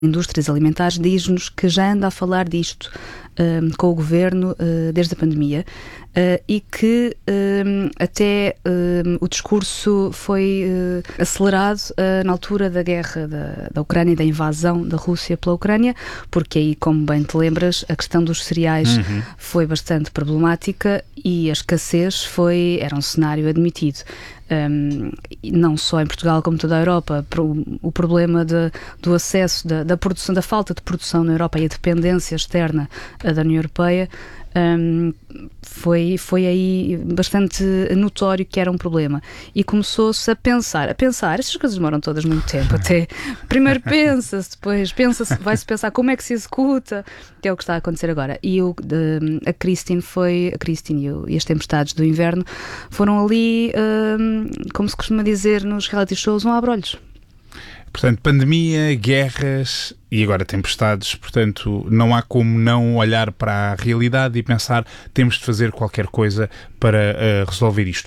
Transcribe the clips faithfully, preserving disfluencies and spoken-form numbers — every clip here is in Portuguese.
Indústrias Alimentares diz-nos que já anda a falar disto um, com o Governo uh, desde a pandemia uh, e que um, até um, o discurso foi uh, acelerado uh, na altura da guerra da, da Ucrânia e da invasão da Rússia pela Ucrânia, porque aí, como bem te lembras, a questão dos cereais uhum. foi bastante problemática e a escassez foi, era um cenário admitido. Um, não só em Portugal como toda a Europa, o problema de, do acesso, da, da produção, da falta de produção na Europa e a dependência externa da União Europeia um, foi, foi aí bastante notório que era um problema. E começou-se a pensar, a pensar, estas coisas demoram todas muito tempo, até primeiro pensa-se, depois pensa-se, vai-se pensar como é que se executa, que é o que está a acontecer agora. E o, de, a Christine foi, a Christine e, o, e as tempestades do inverno foram ali, um, como se costuma dizer nos reality shows, um abre-olhos. Portanto, pandemia, guerras e agora tempestades, portanto, não há como não olhar para a realidade e pensar temos de fazer qualquer coisa para uh, resolver isto.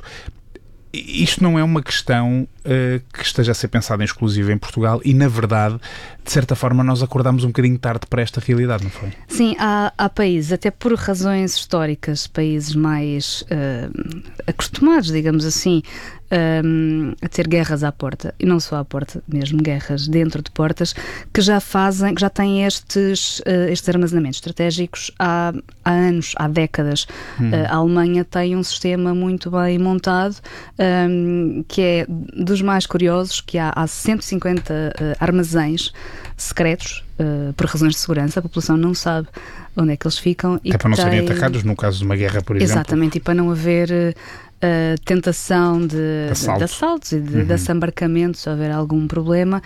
Isto não é uma questão uh, que esteja a ser pensada em exclusivo em Portugal e, na verdade, de certa forma, nós acordámos um bocadinho tarde para esta realidade, não foi? Sim, há, há países, até por razões históricas, países mais uh, acostumados, digamos assim, um, a ter guerras à porta, e não só à porta, mesmo guerras dentro de portas, que já fazem, que já têm estes, uh, estes armazenamentos estratégicos há, há anos, há décadas. Hum. Uh, a Alemanha tem um sistema muito bem montado, um, que é dos mais curiosos, que há, há cento e cinquenta uh, armazéns secretos, uh, por razões de segurança, a população não sabe onde é que eles ficam. Até e para não tem... serem atacados no caso de uma guerra, por exemplo. Exatamente, e para não haver uh, tentação de, Assalto. de, de assaltos e de, uhum. de assambarcamentos, se houver algum problema,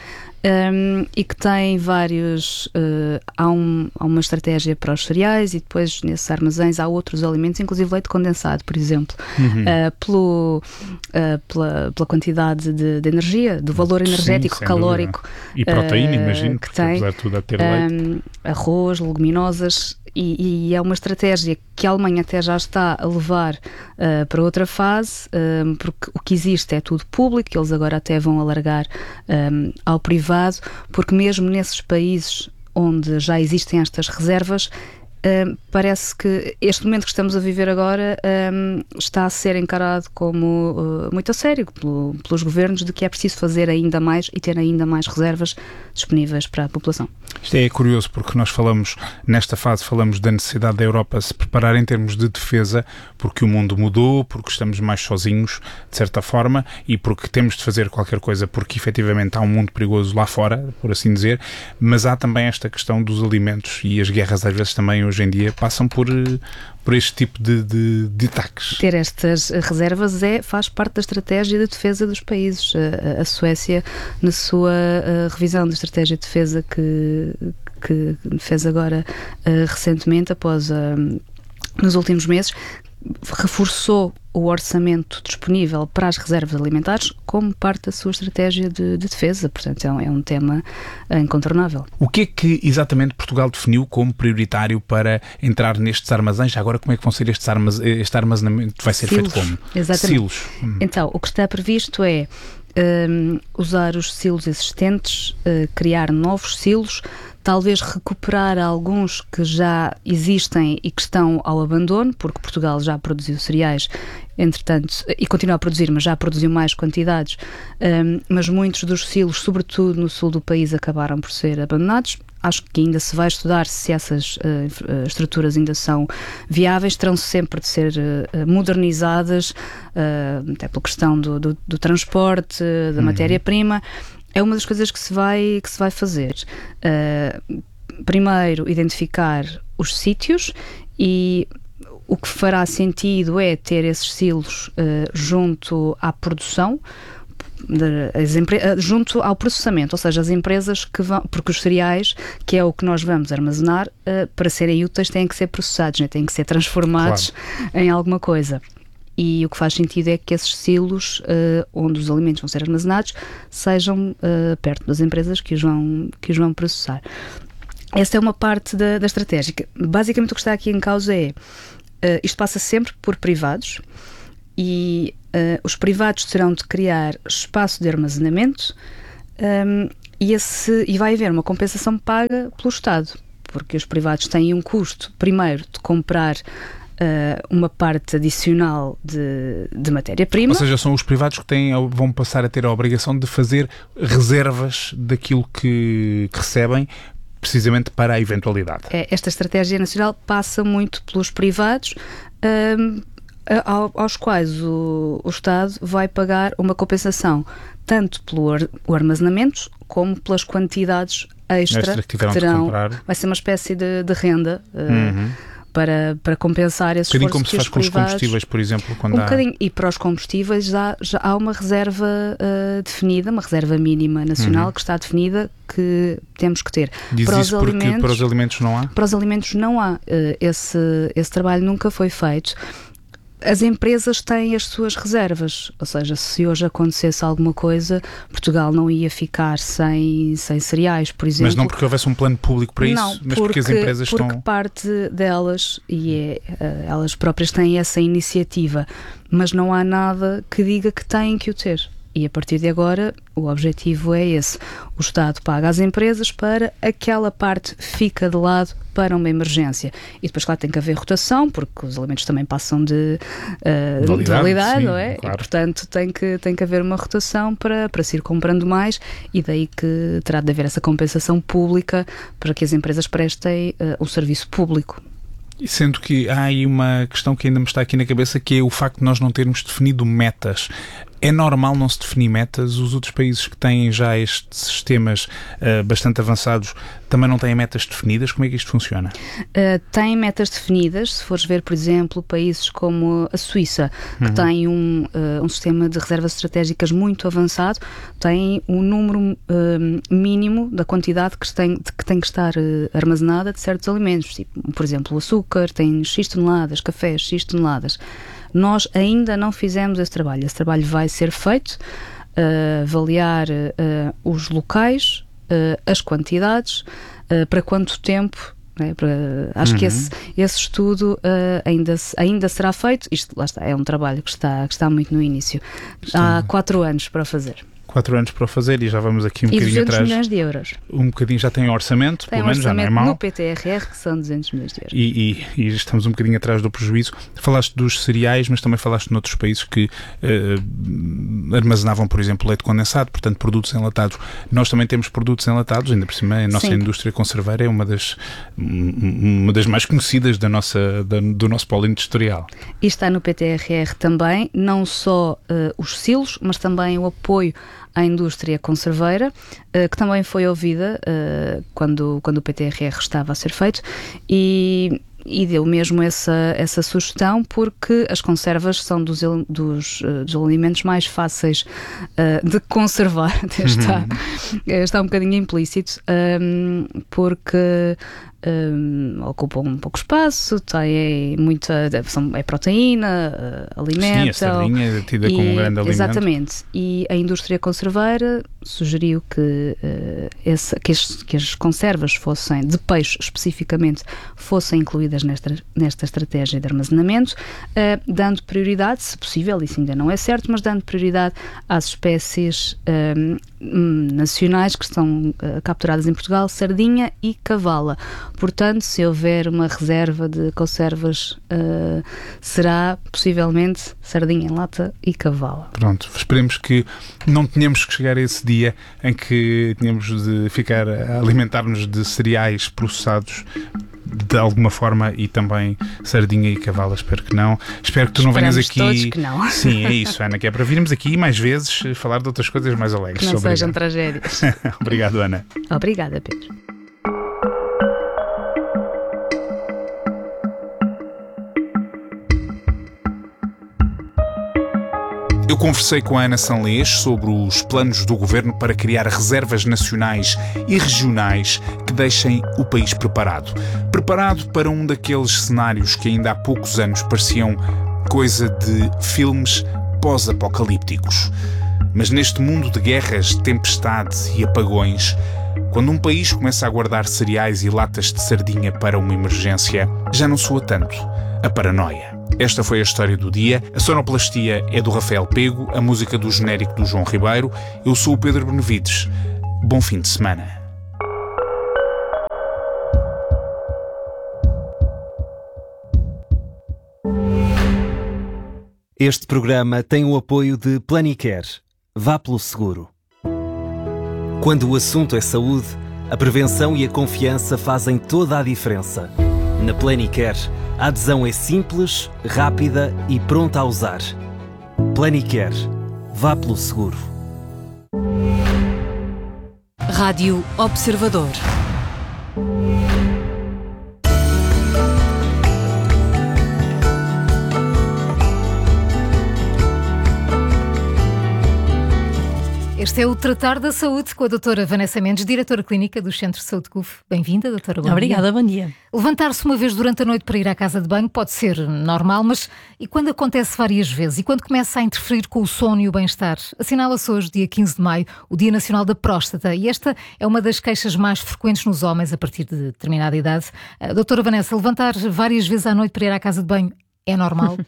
um, e que tem vários... Uh, há, um, há uma estratégia para os cereais e depois nesses armazéns há outros alimentos, inclusive leite condensado, por exemplo, uhum. uh, pelo, uh, pela, pela quantidade de, de energia, do valor energético, sim, calórico. E proteína, uh, imagino, que porque tem, apesar de tudo a ter leite. Um, arroz, leguminosas, e, e é uma estratégia que a Alemanha até já está a levar uh, para outra fase, um, porque o que existe é tudo público, eles agora até vão alargar um, ao privado, porque mesmo nesses países onde já existem estas reservas, Um, parece que este momento que estamos a viver agora um, está a ser encarado como uh, muito a sério pelo, pelos governos, de que é preciso fazer ainda mais e ter ainda mais reservas disponíveis para a população. Isto é curioso porque nós falamos, nesta fase falamos da necessidade da Europa se preparar em termos de defesa, porque o mundo mudou, porque estamos mais sozinhos, de certa forma, e porque temos de fazer qualquer coisa, porque efetivamente há um mundo perigoso lá fora, por assim dizer, mas há também esta questão dos alimentos e as guerras às vezes também hoje em dia passam por, por este tipo de, de, de ataques. Ter estas reservas é, faz parte da estratégia de defesa dos países. A, a Suécia, na sua a, revisão da estratégia de defesa que, que fez agora a, recentemente, após a, nos últimos meses, reforçou o orçamento disponível para as reservas alimentares como parte da sua estratégia de, de defesa. Portanto, é um, é um tema incontornável. O que é que exatamente Portugal definiu como prioritário para entrar nestes armazéns? Agora, como é que vão ser estes armazéns? Este armazenamento vai ser Silos. feito como? Exatamente. Silos. Hum. Então, o que está previsto é um, usar os silos existentes, uh, criar novos silos, talvez recuperar alguns que já existem e que estão ao abandono, porque Portugal já produziu cereais, entretanto, e continua a produzir, mas já produziu mais quantidades, um, mas muitos dos silos, sobretudo no sul do país, acabaram por ser abandonados. Acho que ainda se vai estudar se essas uh, estruturas ainda são viáveis, terão sempre de ser uh, modernizadas, uh, até pela questão do, do, do transporte, da uhum. matéria-prima. É uma das coisas que se vai, que se vai fazer. Uh, primeiro, identificar os sítios, e o que fará sentido é ter esses silos uh, junto à produção, de, as empre- junto ao processamento, ou seja, as empresas que vão, porque os cereais, que é o que nós vamos armazenar, uh, para serem úteis têm que ser processados, né? Têm que ser transformados claro. Em alguma coisa. E o que faz sentido é que esses silos, uh, onde os alimentos vão ser armazenados, sejam uh, perto das empresas que os vão, que os vão processar. Esta é uma parte da, da estratégia. Basicamente o que está aqui em causa é, uh, isto passa sempre por privados, e uh, os privados terão de criar espaço de armazenamento, um, e, esse, e vai haver uma compensação paga pelo Estado, porque os privados têm um custo, primeiro, de comprar uh, uma parte adicional de, de matéria-prima. Ou seja, são os privados que têm, vão passar a ter a obrigação de fazer reservas daquilo que, que recebem, precisamente para a eventualidade. É, esta estratégia nacional passa muito pelos privados, um, aos quais o, o Estado vai pagar uma compensação tanto pelo ar, o armazenamento como pelas quantidades extra, extra que, que terão. Vai ser uma espécie de, de renda uh, uhum. para, para compensar esse esforço como que se faz os com os privados, combustíveis, por exemplo. Quando um há... bocadinho. E para os combustíveis já, já há uma reserva uh, definida, uma reserva mínima nacional uhum. que está definida, que temos que ter. Diz para isso os porque alimentos, para os alimentos não há? Para os alimentos não há. Uh, esse, esse trabalho nunca foi feito. As empresas têm as suas reservas, ou seja, se hoje acontecesse alguma coisa, Portugal não ia ficar sem, sem cereais, por exemplo. Mas não porque houvesse um plano público para não, isso, mas porque, porque as empresas porque estão... porque parte delas, e é, elas próprias têm essa iniciativa, mas não há nada que diga que têm que o ter. E a partir de agora o objetivo é esse. O Estado paga às empresas para aquela parte fica de lado para uma emergência. E depois, claro, tem que haver rotação, porque os alimentos também passam de, uh, validade, de validade, sim, não é? Claro. E, portanto, tem que, tem que haver uma rotação para, para se ir comprando mais, e daí que terá de haver essa compensação pública para que as empresas prestem uh, um serviço público. E sendo que há aí uma questão que ainda me está aqui na cabeça, que é o facto de nós não termos definido metas. É normal não se definir metas? Os outros países que têm já estes sistemas uh, bastante avançados também não têm metas definidas? Como é que isto funciona? Uh, têm metas definidas. Se fores ver, por exemplo, países como a Suíça, que uhum. tem um, uh, um sistema de reservas estratégicas muito avançado, tem um número uh, mínimo da quantidade que tem, de, que tem que estar uh, armazenada de certos alimentos. Tipo, por exemplo, o açúcar tem X toneladas, café X toneladas. Nós ainda não fizemos esse trabalho. Esse trabalho vai ser feito, uh, avaliar uh, os locais, uh, as quantidades, uh, para quanto tempo. Né, para, acho uhum. que esse, esse estudo uh, ainda, ainda será feito. Isto, lá está, é um trabalho que está, que está muito no início. Sim. Há quatro anos para fazer. Quatro anos para o fazer e já vamos aqui um e bocadinho atrás. milhões de euros. Um bocadinho já tem orçamento, tem pelo menos já não é mau. No P T R R, que são duzentos milhões de euros. E, e, e estamos um bocadinho atrás do prejuízo. Falaste dos cereais, mas também falaste noutros países que uh, armazenavam, por exemplo, leite condensado, portanto, produtos enlatados. Nós também temos produtos enlatados, ainda por cima, a nossa Sim. indústria conserveira é uma das, uma das mais conhecidas da nossa, da, do nosso polo industrial. E está no P T R R também, não só uh, os silos, mas também o apoio à indústria conserveira, uh, que também foi ouvida uh, quando, quando o P T R R estava a ser feito, e, e deu mesmo essa, essa sugestão, porque as conservas são dos, dos, uh, dos alimentos mais fáceis uh, de conservar. está, uhum. está um bocadinho implícito, um, porque Um, ocupam pouco espaço, tem muita, são, é proteína, uh, alimento. Sim, a sardinha é tida como um grande alimento. Exatamente. E a indústria conserveira sugeriu que, uh, esse, que, as, que as conservas fossem, de peixe especificamente, fossem incluídas nesta, nesta estratégia de armazenamento, uh, dando prioridade, se possível, isso ainda não é certo, mas dando prioridade às espécies um, nacionais que estão uh, capturadas em Portugal, sardinha e cavala. Portanto, se houver uma reserva de conservas, uh, será possivelmente sardinha em lata e cavala. Pronto, esperemos que não tenhamos que chegar a esse dia em que tenhamos de ficar a alimentar-nos de cereais processados de alguma forma, e também sardinha e cavala. Espero que não. Espero que tu não venhas aqui. Todos que não. Sim, é isso, Ana, que é para virmos aqui mais vezes falar de outras coisas mais alegres. Que não Obrigado. Sejam tragédias. Obrigado, Ana. Obrigada, Pedro. Eu conversei com a Ana Sanlês sobre os planos do Governo para criar reservas nacionais e regionais que deixem o país preparado. Preparado para um daqueles cenários que ainda há poucos anos pareciam coisa de filmes pós-apocalípticos. Mas neste mundo de guerras, tempestades e apagões, quando um país começa a guardar cereais e latas de sardinha para uma emergência, já não soa tanto a paranoia. Esta foi a história do dia. A sonoplastia é do Rafael Pego, a música do genérico do João Ribeiro. Eu sou o Pedro Benevides. Bom fim de semana. Este programa tem o apoio de Planicare. Vá pelo seguro. Quando o assunto é saúde, a prevenção e a confiança fazem toda a diferença. Na Planicare, a adesão é simples, rápida e pronta a usar. Planicare. Vá pelo seguro. Rádio Observador. Este é o Tratar da Saúde com a doutora Vanessa Mendes, diretora clínica do Centro de Saúde C U F. Bem-vinda, doutora. Bom Obrigada, dia. bom dia. Levantar-se uma vez durante a noite para ir à casa de banho pode ser normal, mas e quando acontece várias vezes? E quando começa a interferir com o sono e o bem-estar? Assinala-se hoje, dia quinze de maio, o Dia Nacional da Próstata, e esta é uma das queixas mais frequentes nos homens a partir de determinada idade. Uh, doutora Vanessa, levantar várias vezes à noite para ir à casa de banho é normal?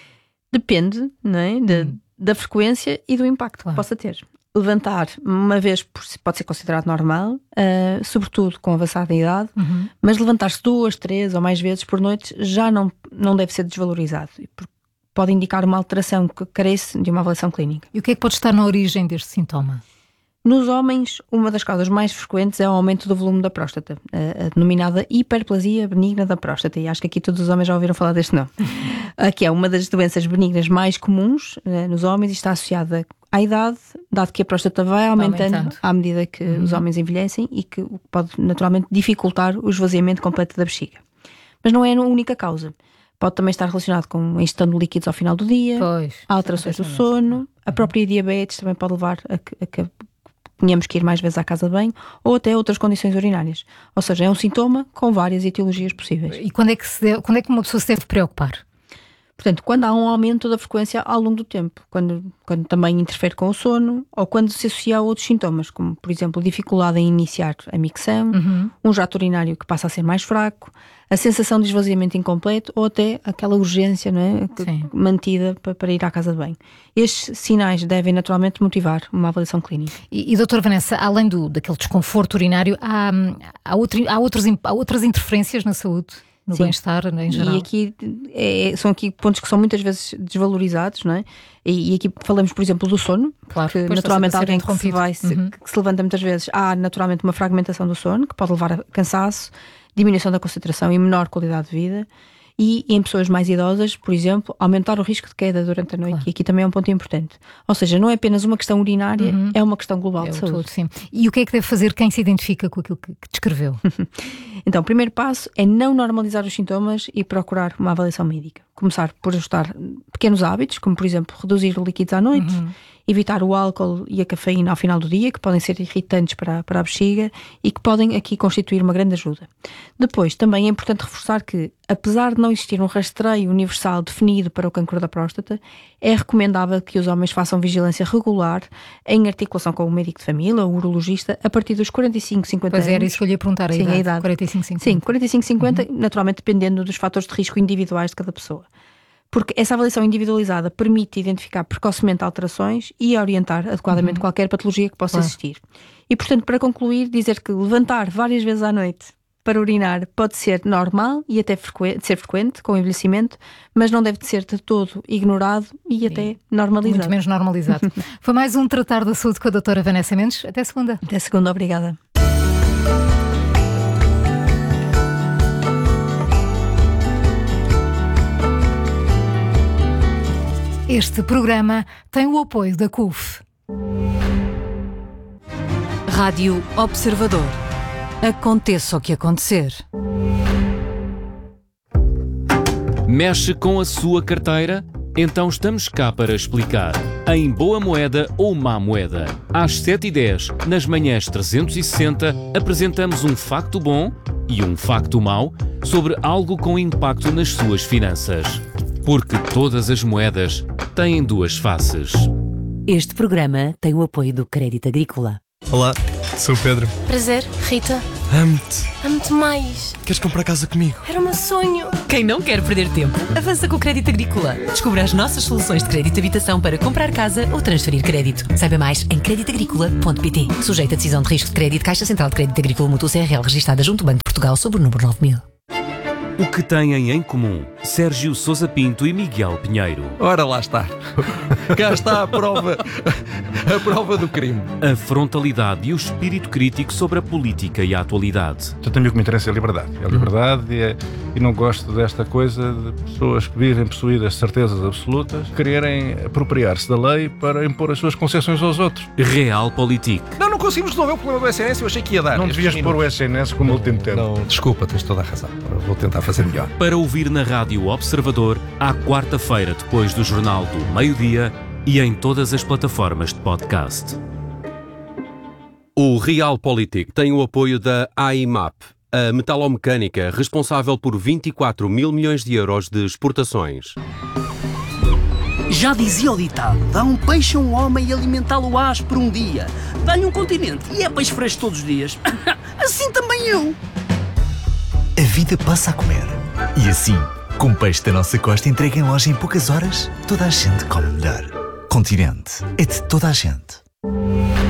Depende, não é? De, hum. da frequência e do impacto claro. que possa ter. Levantar uma vez pode ser considerado normal, uh, sobretudo com avançada idade, uhum. mas levantar-se duas, três ou mais vezes por noite já não, não deve ser desvalorizado. Pode indicar uma alteração que carece de uma avaliação clínica. E o que é que pode estar na origem deste sintoma? Nos homens, uma das causas mais frequentes é o aumento do volume da próstata, a denominada hiperplasia benigna da próstata, e acho que aqui todos os homens já ouviram falar deste nome. Aqui é uma das doenças benignas mais comuns uh, nos homens e está associada à idade, dado que a próstata vai aumentando, aumentando. à medida que uhum. os homens envelhecem e que pode naturalmente dificultar o esvaziamento completo da bexiga. Mas não é a única causa. Pode também estar relacionado com a ingestão de líquidos ao final do dia, pois, alterações do sono, uhum. a própria diabetes também pode levar a que, a que tenhamos que ir mais vezes à casa de banho, ou até outras condições urinárias. Ou seja, é um sintoma com várias etiologias possíveis. E quando é que, se deve, quando é que uma pessoa se deve preocupar? Portanto, quando há um aumento da frequência ao longo do tempo, quando, quando também interfere com o sono, ou quando se associa a outros sintomas, como, por exemplo, dificuldade em iniciar a micção, uhum. um jato urinário que passa a ser mais fraco, a sensação de esvaziamento incompleto, ou até aquela urgência, não é, que, mantida para, para ir à casa de banho. Estes sinais devem naturalmente motivar uma avaliação clínica. E, e doutora Vanessa, além do, daquele desconforto urinário, há, há, outro, há, outros, há outras interferências na saúde? No bem-estar, em geral. E aqui é, são aqui pontos que são muitas vezes desvalorizados, não é? E, e aqui falamos, por exemplo, do sono, claro, que naturalmente alguém que se, vai, uhum. que se levanta muitas vezes, há naturalmente uma fragmentação do sono, que pode levar a cansaço, diminuição da concentração e menor qualidade de vida. E em pessoas mais idosas, por exemplo, aumentar o risco de queda durante a noite. Claro. E aqui também é um ponto importante. Ou seja, não é apenas uma questão urinária, uhum. é uma questão global é de saúde. Todo, sim. E o que é que deve fazer quem se identifica com aquilo que, que descreveu? Então, o primeiro passo é não normalizar os sintomas e procurar uma avaliação médica. Começar por ajustar pequenos hábitos, como por exemplo, reduzir líquidos à noite, uhum. evitar o álcool e a cafeína ao final do dia, que podem ser irritantes para, para a bexiga e que podem aqui constituir uma grande ajuda. Depois, também é importante reforçar que, apesar de não existir um rastreio universal definido para o cancro da próstata, é recomendável que os homens façam vigilância regular em articulação com o médico de família ou o urologista a partir dos quarenta e cinco, cinquenta pois anos. Pois era isso que eu lhe ia perguntar, a, Sim, idade, a idade. quarenta e cinco, cinquenta. Sim, quarenta e cinco, cinquenta, uhum. naturalmente dependendo dos fatores de risco individuais de cada pessoa. Porque essa avaliação individualizada permite identificar precocemente alterações e orientar adequadamente uhum. qualquer patologia que possa claro. existir. E, portanto, para concluir, dizer que levantar várias vezes à noite para urinar pode ser normal e até frequente, ser frequente com o envelhecimento, mas não deve ser de todo ignorado e Sim. até normalizado. Muito menos normalizado. Foi mais um Tratar da Saúde com a doutora Vanessa Mendes. Até segunda. Até segunda, obrigada. Este programa tem o apoio da C U F. Rádio Observador. Aconteça o que acontecer. Mexe com a sua carteira? Então estamos cá para explicar. Em boa moeda ou má moeda. Às sete e dez, nas manhãs trezentos e sessenta, apresentamos um facto bom e um facto mau sobre algo com impacto nas suas finanças. Porque todas as moedas têm duas faces. Este programa tem o apoio do Crédito Agrícola. Olá, sou o Pedro. Prazer, Rita. Amo-te. Amo-te mais. Queres comprar casa comigo? Era o meu sonho. Quem não quer perder tempo, avança com o Crédito Agrícola. Descubra as nossas soluções de crédito de habitação para comprar casa ou transferir crédito. Saiba mais em crédito agrícola ponto pt. Sujeito a decisão de risco de crédito, Caixa Central de Crédito Agrícola Mútuo C R L, registada junto ao Banco de Portugal sob o número nove mil. O que têm em comum Sérgio Sousa Pinto e Miguel Pinheiro? Ora, lá está. Cá está a prova, a prova do crime. A frontalidade e o espírito crítico sobre a política e a atualidade. Eu tenho o que me interessa é a liberdade. É a liberdade e, é, e não gosto desta coisa de pessoas que vivem possuídas de certezas absolutas quererem apropriar-se da lei para impor as suas concessões aos outros. Realpolitik. Não, não conseguimos resolver o problema do S N S, eu achei que ia dar. Não devias pôr o S N S como último tempo. Não, desculpa, tens toda a razão. Vou tentar fazer melhor. Para ouvir na Rádio Observador, à quarta-feira, depois do Jornal do Meio-Dia e em todas as plataformas de podcast. O Realpolitik tem o apoio da A I M A P, a metalomecânica responsável por vinte e quatro mil milhões de euros de exportações. Já dizia o ditado, dá um peixe a um homem e alimentá-lo ás por um dia. Dá-lhe um continente e é peixe fresco todos os dias. Assim também eu. A vida passa a comer. E assim, com peixe da nossa costa entregue em loja em poucas horas, toda a gente come melhor. Continente é de toda a gente.